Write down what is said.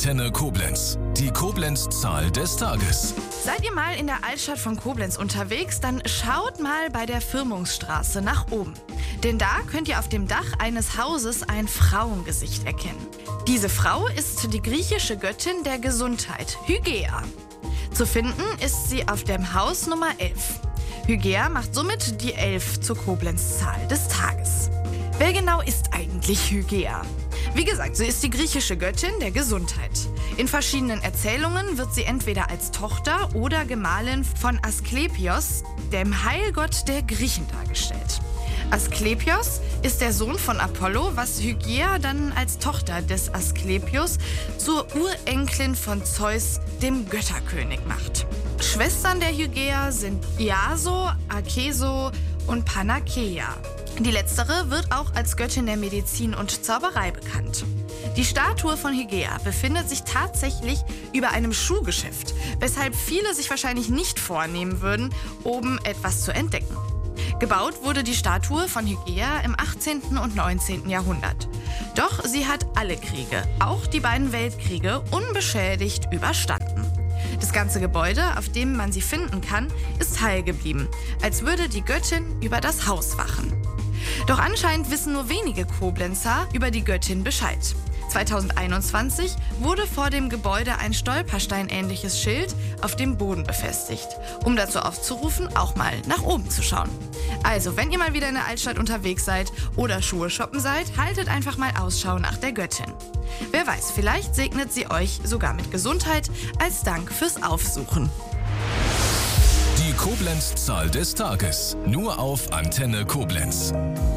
Antenne Koblenz. Die Koblenz-Zahl des Tages. Seid ihr mal in der Altstadt von Koblenz unterwegs, dann schaut mal bei der Firmungsstraße nach oben. Denn da könnt ihr auf dem Dach eines Hauses ein Frauengesicht erkennen. Diese Frau ist die griechische Göttin der Gesundheit, Hygäa. Zu finden ist sie auf dem Haus Nummer 11. Hygäa macht somit die 11 zur Koblenz-Zahl des Tages. Wer genau ist eigentlich Hygäa? Wie gesagt, sie ist die griechische Göttin der Gesundheit. In verschiedenen Erzählungen wird sie entweder als Tochter oder Gemahlin von Asklepios, dem Heilgott der Griechen, dargestellt. Asklepios ist der Sohn von Apollo, was Hygäa dann als Tochter des Asklepios zur Urenkelin von Zeus, dem Götterkönig, macht. Schwestern der Hygäa sind Iaso, Akeso und Panakeia. Die letztere wird auch als Göttin der Medizin und Zauberei bekannt. Die Statue von Hygäa befindet sich tatsächlich über einem Schuhgeschäft, weshalb viele sich wahrscheinlich nicht vornehmen würden, oben etwas zu entdecken. Gebaut wurde die Statue von Hygäa im 18. und 19. Jahrhundert. Doch sie hat alle Kriege, auch die beiden Weltkriege, unbeschädigt überstanden. Das ganze Gebäude, auf dem man sie finden kann, ist heil geblieben, als würde die Göttin über das Haus wachen. Doch anscheinend wissen nur wenige Koblenzer über die Göttin Bescheid. 2021 wurde vor dem Gebäude ein Stolperstein-ähnliches Schild auf dem Boden befestigt, um dazu aufzurufen, auch mal nach oben zu schauen. Also, wenn ihr mal wieder in der Altstadt unterwegs seid oder Schuhe shoppen seid, haltet einfach mal Ausschau nach der Göttin. Wer weiß, vielleicht segnet sie euch sogar mit Gesundheit als Dank fürs Aufsuchen. Die Koblenz-Zahl des Tages. Nur auf Antenne Koblenz.